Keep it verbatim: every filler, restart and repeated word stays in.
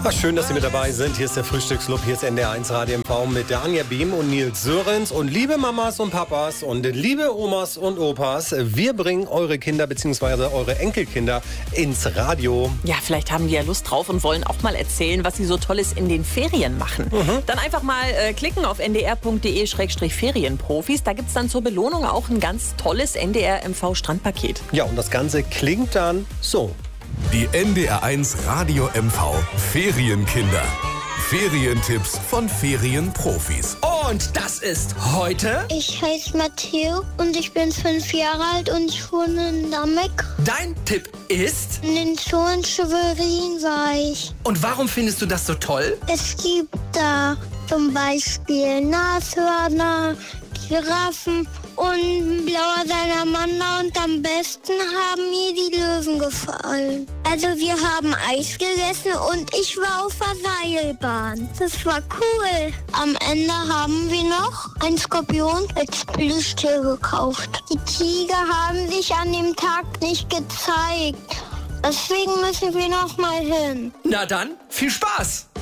Ach, schön, dass Sie mit dabei sind. Hier ist der Frühstücksclub, hier ist N D R eins Radio M V mit der Anja Behm und Nils Sörens. Und liebe Mamas und Papas und liebe Omas und Opas, wir bringen eure Kinder bzw. eure Enkelkinder ins Radio. Ja, vielleicht haben die ja Lust drauf und wollen auch mal erzählen, was sie so Tolles in den Ferien machen. Mhm. Dann einfach mal äh, klicken auf n d r punkt d e slash ferienprofis. Da gibt es dann zur Belohnung auch ein ganz tolles N D R M V Strandpaket. Ja, und das Ganze klingt dann so. Die N D R eins Radio M V Ferienkinder. Ferientipps von Ferienprofis. Und das ist heute... Ich heiße Matteo und ich bin fünf Jahre alt und ich wohne in Namek. Dein Tipp ist... In den Zoo in Schwerin war ich. Und warum findest du das so toll? Es gibt da zum Beispiel Nashörner, Giraffen und blauer Salamander und am besten haben mir die Löwen gefallen. Also wir haben Eis gegessen und ich war auf der Seilbahn. Das war cool. Am Ende haben wir noch einen Skorpion als Plüschtier gekauft. Die Tiger haben sich an dem Tag nicht gezeigt. Deswegen müssen wir noch mal hin. Na dann, viel Spaß!